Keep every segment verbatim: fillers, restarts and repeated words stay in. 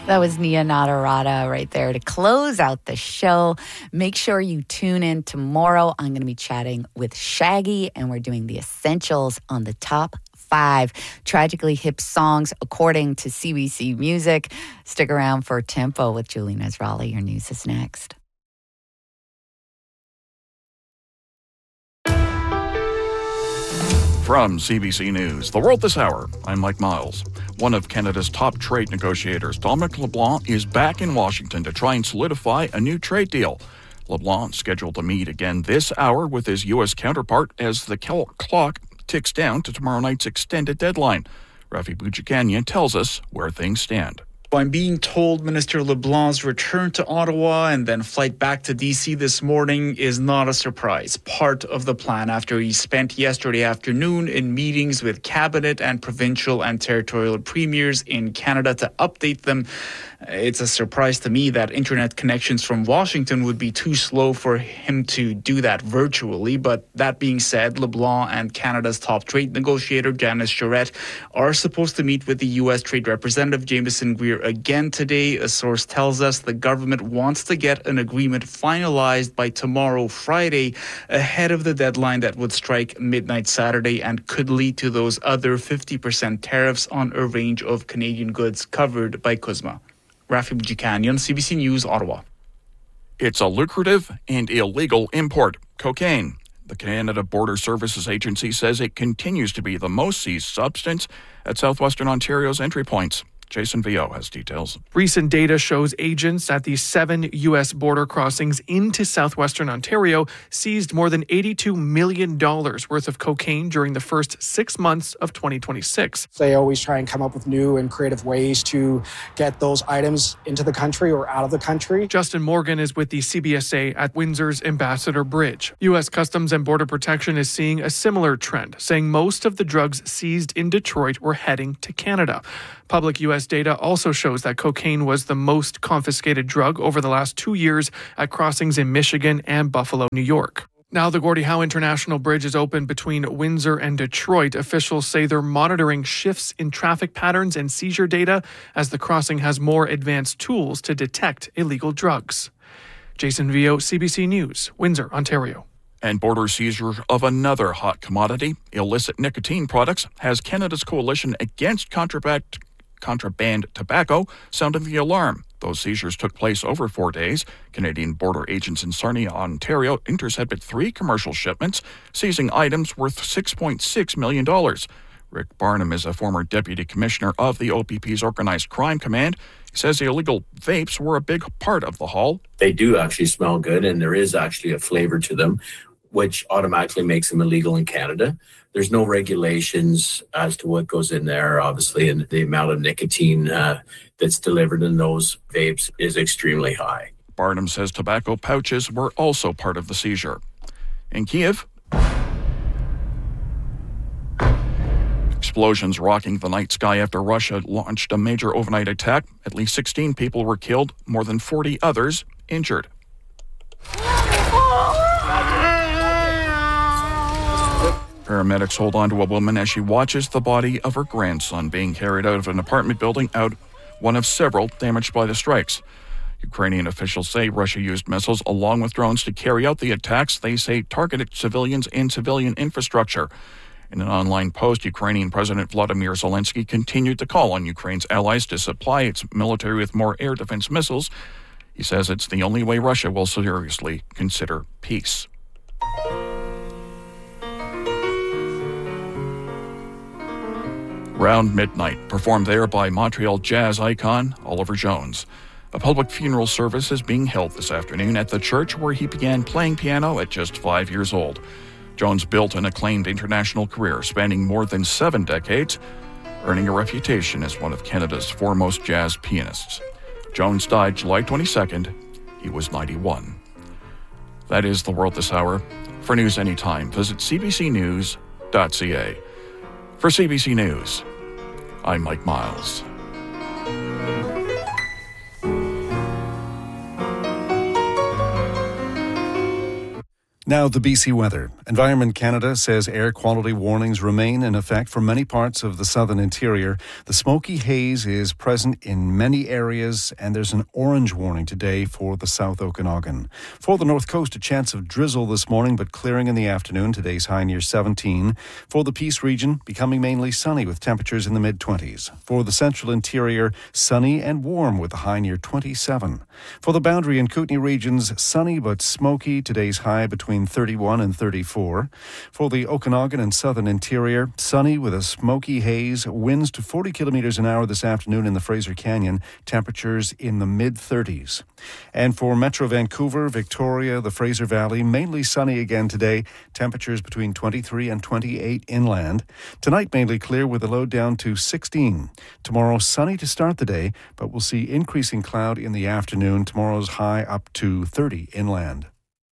That was Nia Nadarata right there to close out the show. Make sure you tune in tomorrow. I'm going to be chatting with Shaggy, and we're doing the essentials on the top five tragically hip songs according to C B C Music. Stick around for Tempo with Julie Nasralli. Your news is next. From C B C News, The World This Hour, I'm Mike Miles. One of Canada's top trade negotiators, Dominic LeBlanc, is back in Washington to try and solidify a new trade deal. LeBlanc scheduled to meet again this hour with his U S counterpart as the clock ticks down to tomorrow night's extended deadline. Rafi Boudjikanian tells us where things stand. I'm being told Minister LeBlanc's return to Ottawa and then flight back to D C this morning is not a surprise. Part of the plan after he spent yesterday afternoon in meetings with cabinet and provincial and territorial premiers in Canada to update them. It's a surprise to me that internet connections from Washington would be too slow for him to do that virtually. But that being said, LeBlanc and Canada's top trade negotiator, Janice Charette, are supposed to meet with the U S Trade Representative Jameson Greer again today. A source tells us the government wants to get an agreement finalized by tomorrow, Friday, ahead of the deadline that would strike midnight Saturday and could lead to those other fifty percent tariffs on a range of Canadian goods covered by C U S M A. Rafi Boudjikanian, C B C News, Ottawa. It's a lucrative and illegal import, cocaine. The Canada Border Services Agency says it continues to be the most seized substance at southwestern Ontario's entry points. Jason Vio has details. Recent data shows agents at the seven U S border crossings into southwestern Ontario seized more than eighty-two million dollars worth of cocaine during the first six months of twenty twenty-six. They always try and come up with new and creative ways to get those items into the country or out of the country. Justin Morgan is with the C B S A at Windsor's Ambassador Bridge. U S Customs and Border Protection is seeing a similar trend, saying most of the drugs seized in Detroit were heading to Canada. Public U S data also shows that cocaine was the most confiscated drug over the last two years at crossings in Michigan and Buffalo, New York. Now the Gordie Howe International Bridge is open between Windsor and Detroit. Officials say they're monitoring shifts in traffic patterns and seizure data as the crossing has more advanced tools to detect illegal drugs. Jason Vio, C B C News, Windsor, Ontario. And border seizure of another hot commodity, illicit nicotine products, has Canada's Coalition Against Contraband Contraband Tobacco sounding the alarm. Those seizures took place over four days. Canadian border agents in Sarnia, Ontario, intercepted three commercial shipments, seizing items worth six point six million dollars. Rick Barnum is a former deputy commissioner of the O P P's Organized Crime Command. He says the illegal vapes were a big part of the haul. They do actually smell good, and there is actually a flavor to them, which automatically makes them illegal in Canada. There's no regulations as to what goes in there, obviously, and the amount of nicotine uh, that's delivered in those vapes is extremely high. Barnum says tobacco pouches were also part of the seizure. In Kiev, explosions rocking the night sky after Russia launched a major overnight attack. At least sixteen people were killed, more than forty others injured. Paramedics hold on to a woman as she watches the body of her grandson being carried out of an apartment building, out one of several damaged by the strikes. Ukrainian officials say Russia used missiles along with drones to carry out the attacks. They say targeted civilians and civilian infrastructure. In an online post, Ukrainian President Vladimir Zelensky continued to call on Ukraine's allies to supply its military with more air defense missiles. He says it's the only way Russia will seriously consider peace. Round Midnight, performed there by Montreal jazz icon Oliver Jones. A public funeral service is being held this afternoon at the church where he began playing piano at just five years old. Jones built an acclaimed international career spanning more than seven decades, earning a reputation as one of Canada's foremost jazz pianists. Jones died July twenty-second. He was ninety-one. That is The World This Hour. For news anytime, visit c b c news dot c a. For C B C News, I'm Mike Miles. Now Now, the B C weather. Environment Canada says air quality warnings remain in effect for many parts of the southern interior. The smoky haze is present in many areas, and there's an orange warning today for the South Okanagan. For the North Coast, a chance of drizzle this morning, but clearing in the afternoon. Today's high near seventeen. For the Peace region, becoming mainly sunny with temperatures in the mid-twenties. For the central interior, sunny and warm with a high near twenty-seven. For the Boundary and Kootenay regions, sunny but smoky. Today's high between thirty-one and thirty-four. For the Okanagan and southern interior, sunny with a smoky haze, winds to forty kilometres an hour this afternoon in the Fraser Canyon, temperatures in the mid-thirties. And for Metro Vancouver, Victoria, the Fraser Valley, mainly sunny again today, temperatures between twenty-three and twenty-eight inland. Tonight mainly clear with a low down to sixteen. Tomorrow sunny to start the day, but we'll see increasing cloud in the afternoon. Tomorrow's high up to thirty inland.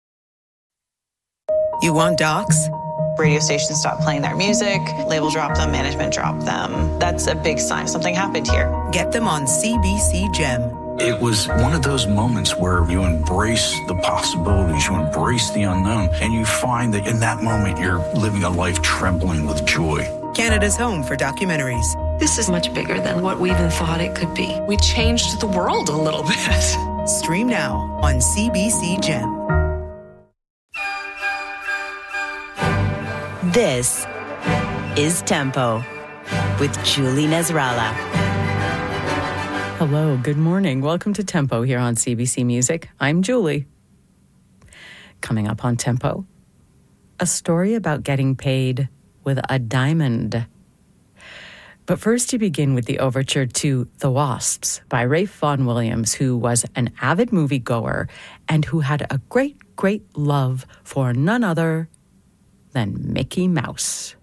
You want docs? Radio stations stop playing their music, label drop them, management drop them. That's a big sign something happened here. Get them on C B C Gem. It was one of those moments where you embrace the possibilities, you embrace the unknown, and you find that in that moment you're living a life trembling with joy. Canada's home for documentaries. This is much bigger than what we even thought it could be. We changed the world a little bit. Stream now on C B C Gem. This is Tempo with Julie Nasrallah. Hello, good morning. Welcome to Tempo here on C B C Music. I'm Julie. Coming up on Tempo, a story about getting paid with a diamond. But first, to begin with the overture to The Wasps by Rafe Vaughan Williams, who was an avid moviegoer and who had a great, great love for none other than Mickey Mouse.